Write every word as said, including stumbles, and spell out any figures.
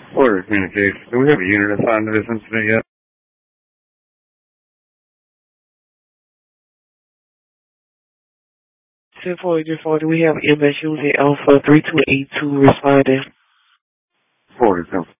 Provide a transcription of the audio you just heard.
Order communication. Do we have a unit assigned to this incident yet? ten four eighty-four, do we have M S unit Alpha three two eight two responding? Forward,